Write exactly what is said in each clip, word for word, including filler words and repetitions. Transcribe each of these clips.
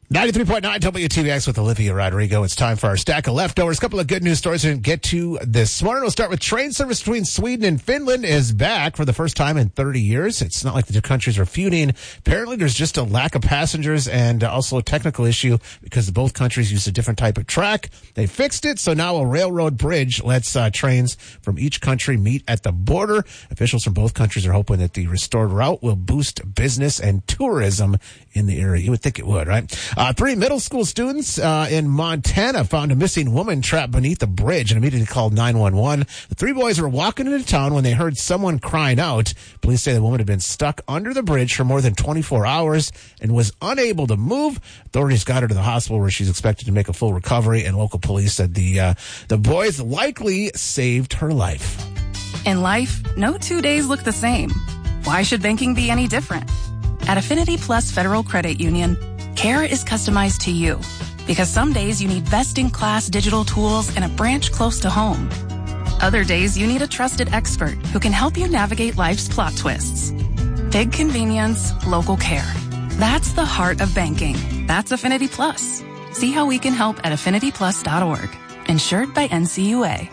ninety-three point nine W T B X with Olivia Rodrigo. It's time for our stack of leftovers. A couple of good news stories we didn't get to this morning. We'll start with train service between Sweden and Finland is back for the first time in thirty years. It's not like the two countries are feuding. Apparently, there's just a lack of passengers and also a technical issue because both countries use a different type of track. They fixed it, so now a railroad bridge lets uh, trains from each country meet at the border. Officials from both countries are hoping that the restored route will boost business and tourism in the area. You would think it would, right? Uh, three middle school students uh, in Montana found a missing woman trapped beneath a bridge and immediately called nine one one. The three boys were walking into town when they heard someone crying out. Police say the woman had been stuck under the bridge for more than twenty-four hours and was unable to move. Authorities got her to the hospital where she's expected to make a full recovery, and local police said the uh, the boys likely saved her life. In life, no two days look the same. Why should banking be any different? At Affinity Plus Federal Credit Union, care is customized to you because some days you need best-in-class digital tools and a branch close to home. Other days you need a trusted expert who can help you navigate life's plot twists. Big convenience, local care. That's the heart of banking. That's Affinity Plus. See how we can help at affinity plus dot org. Insured by N C U A.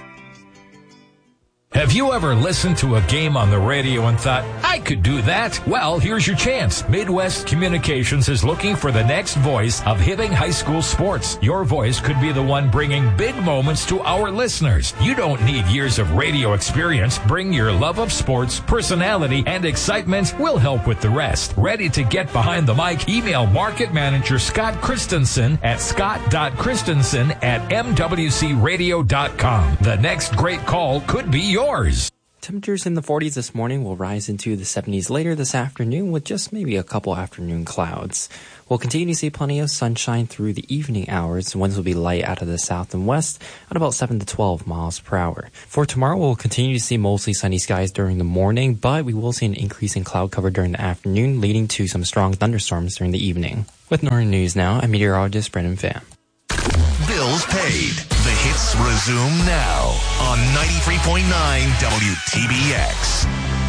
Have you ever listened to a game on the radio and thought, I could do that? Well, here's your chance. Midwest Communications is looking for the next voice of Hibbing High School sports. Your voice could be the one bringing big moments to our listeners. You don't need years of radio experience. Bring your love of sports, personality, and excitement. We'll help with the rest. Ready to get behind the mic? Email Market Manager Scott Christensen at scott dot christensen at m w c radio dot com. The next great call could be yours. Temperatures in the forties this morning will rise into the seventies later this afternoon with just maybe a couple afternoon clouds. We'll continue to see plenty of sunshine through the evening hours. Winds will be light out of the south and west at about seven to twelve miles per hour. For tomorrow, we'll continue to see mostly sunny skies during the morning, but we will see an increase in cloud cover during the afternoon, leading to some strong thunderstorms during the evening. With Northern News now, I'm meteorologist Brendan Pham. Bills paid. The hits resume now on ninety-three point nine W T B X.